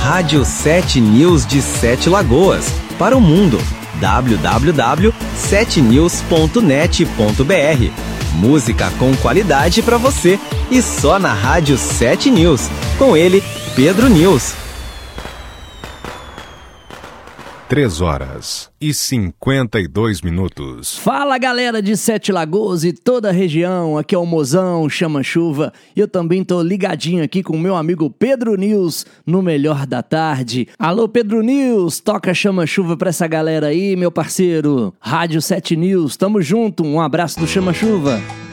Rádio 7 News de Sete Lagoas, para o mundo. www.7news.net.br. Música com qualidade para você e só na Rádio 7 News. Com ele, Pedro News. 3h52. Fala, galera de Sete Lagoas e toda a região, aqui é o Mozão, Chama Chuva, e eu também tô ligadinho aqui com o meu amigo Pedro News no Melhor da Tarde. Alô, Pedro News, toca Chama Chuva pra essa galera aí, meu parceiro. Rádio 7 News, tamo junto, um abraço do Chama Chuva.